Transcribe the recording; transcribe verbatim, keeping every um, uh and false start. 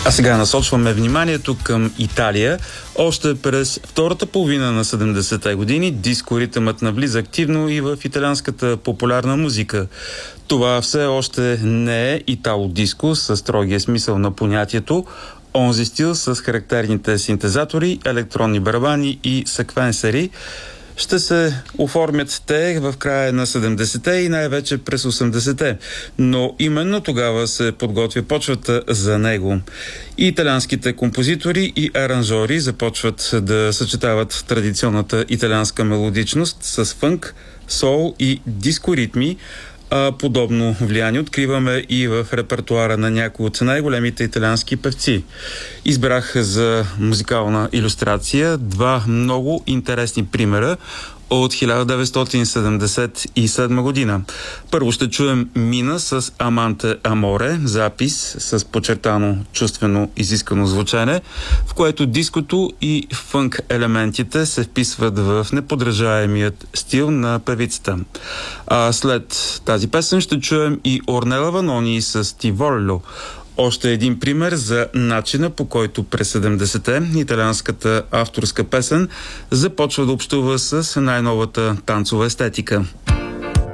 А сега насочваме вниманието към Италия. Още през втората половина на седемдесетте години диско ритъмът навлиза активно и в италианската популярна музика. Това все още не е итало-диско със строгия смисъл на понятието, онзи стил с характерните синтезатори, електронни барабани и секвенсери. Ще се оформят те в края на седемдесетте и най-вече през осемдесетте, но именно тогава се подготвя почвата за него. И италианските композитори и аранжори започват да съчетават традиционната италианска мелодичност с фънк, сол и диско ритми. А подобно влияние откриваме и в репертуара на някои от най-големите италиански певци. Избрах за музикална илюстрация два много интересни примера от хиляда деветстотин седемдесет и седма година. Първо ще чуем Мина с Аманте Аморе, запис с подчертано чувствено изискано звучене, в което диското и фънк елементите се вписват в неподражаемият стил на певицата. А след тази песен ще чуем и Орнела Ванони с Ти Волло. Още един пример за начина, по който през седемдесетте италианската авторска песен започва да общува с най-новата танцова естетика.